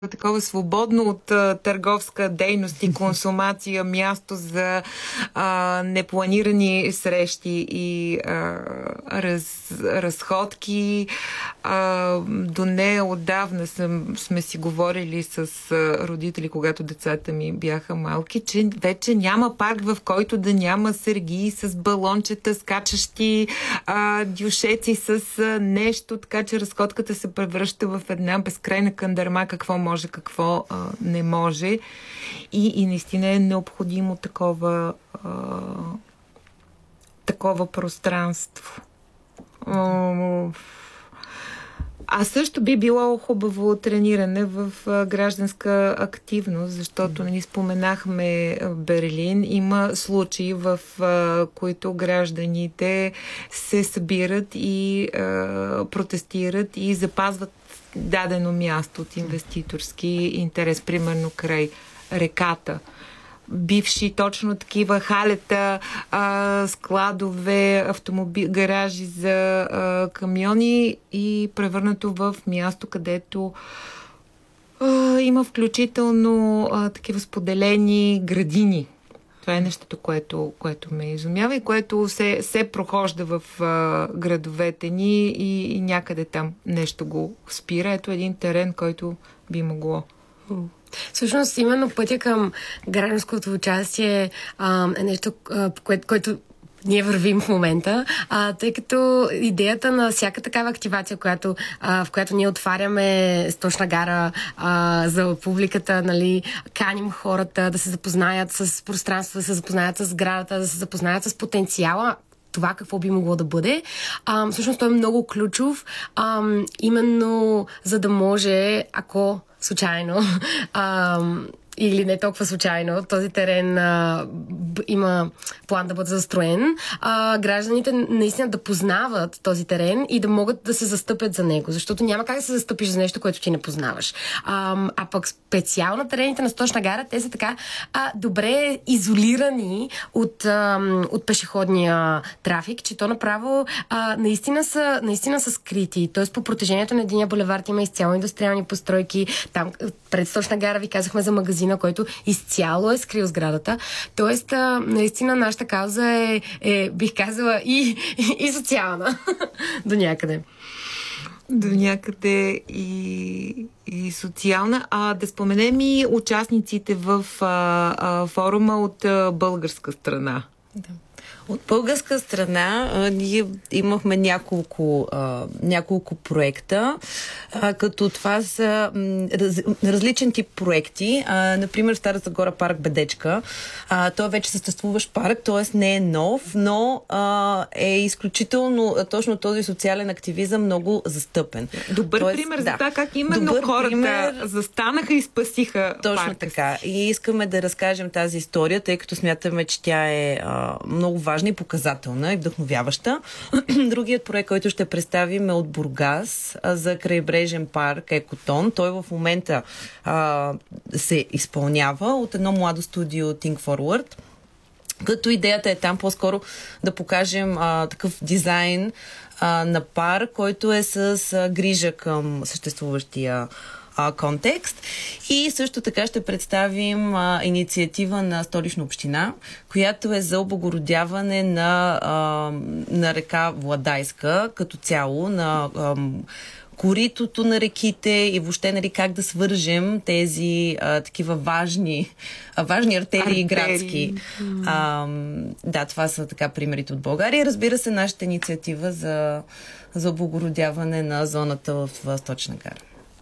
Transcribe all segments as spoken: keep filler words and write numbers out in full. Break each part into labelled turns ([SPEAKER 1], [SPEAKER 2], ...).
[SPEAKER 1] такова свободно от а, търговска дейност и консумация място за а, непланирани срещи и а, раз, разходки. А, до нея отдавна съм, сме си говорили с а, родители, когато децата ми бяха малки, че вече няма парк, в който да няма сергии с балончета, скачащи а, дюшеци с а, нещо, така че разходката се превръща в една безкрайна кандърма, какво може, какво а, не може. И, и наистина е необходимо такова а, такова пространство. А, а също би било хубаво трениране в а, гражданска активност, защото ни споменахме Берлин. Има случаи, в а, които гражданите се събират и а, протестират и запазват дадено място от инвеститорски интерес, примерно край реката. Бивши точно такива халета, а, складове, автомобили, гаражи за а, камиони и превърнато в място, където а, има включително а, такива споделени градини. Това е нещото, което, което ме изумява и което се, се прохожда в а, градовете ни и, и някъде там нещо го спира. Ето един терен, който би могло.
[SPEAKER 2] Всъщност, именно пътя към гражданското участие а, е нещо, а, по което, което ние вървим в момента, а, тъй като идеята на всяка такава активация, която, а, в която ние отваряме Сточна гара а, за публиката, нали, каним хората да се запознаят с пространството, да се запознаят с сградата, да се запознаят с потенциала, това какво би могло да бъде. А, всъщност той е много ключов, а, именно за да може, ако случайно а, или не толкова случайно, този терен а, б, има план да бъде застроен, а, гражданите наистина да познават този терен и да могат да се застъпят за него, защото няма как да се застъпиш за нещо, което ти не познаваш. А, а пък специално терените на Сточна гара, те са така а, добре изолирани от, а, от пешеходния трафик, че то направо а, наистина, са, наистина са скрити. Тоест по протежението на единия булевард има изцяло индустриални постройки. Там пред Сточна гара ви казахме за магазина, който изцяло е скрил сградата. Тоест, а, наистина нашата кауза е, е бих казала, и, и, и социална до някъде.
[SPEAKER 1] До някъде и, и социална. А да споменем и участниците в а, а, форума от а, българска страна.
[SPEAKER 3] Да. От българска страна а, ние имахме няколко, а, няколко проекта, а, като това са м, раз, различен тип проекти. А, например, Стара Загора парк Бедечка. А, той е вече съществуващ парк, т.е. не е нов, но а, е изключително точно този социален активизъм много застъпен.
[SPEAKER 1] Добър
[SPEAKER 3] тоест,
[SPEAKER 1] пример
[SPEAKER 3] да,
[SPEAKER 1] за това как именно
[SPEAKER 3] добър
[SPEAKER 1] хората
[SPEAKER 3] пример,
[SPEAKER 1] застанаха и спасиха
[SPEAKER 3] точно
[SPEAKER 1] парка.
[SPEAKER 3] така. И искаме да разкажем тази история, тъй като смятаме, че тя е а, много важна и показателна и вдъхновяваща. Другият проект, който ще представим, е от Бургас а, за крайбрежен парк Екотон. Той в момента а, се изпълнява от едно младо студио Think Forward. Като идеята е там по-скоро да покажем а, такъв дизайн а, на парк, който е с а, грижа към съществуващия а, контекст. И също така ще представим а, инициатива на Столична община, която е за облагородяване на, а, на река Владайска като цяло, на а, коритото на реките и въобще, нали, как да свържем тези а, такива важни, а, важни артерии, артерии. градски. Mm. А, да, това са така примерите от България. Разбира се, нашата инициатива за, за облагородяване на зоната в, в Сточна гара.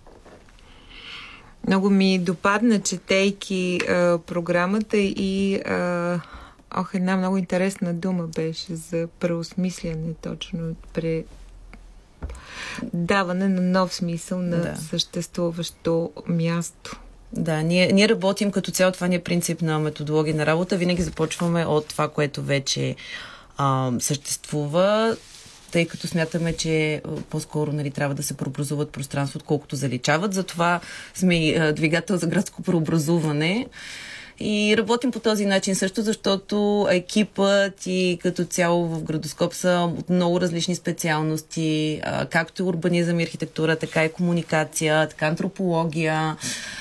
[SPEAKER 1] Много ми допадна, четейки а, програмата и а, ох, една много интересна дума беше за преосмисляне, точно пре даване на нов смисъл на да. съществуващо място.
[SPEAKER 3] Да, ние, ние работим като цяло, това ни е принцип на методология на работа. Винаги започваме от това, което вече а, съществува, тъй като смятаме, че по-скоро, нали, трябва да се преобразуват пространство, отколкото заличават. Затова сме и а, двигател за градско преобразуване. И работим по този начин също, защото екипът и като цяло в Градоскоп са от много различни специалности, както и урбанизъм и архитектура, така и комуникация, така антропология.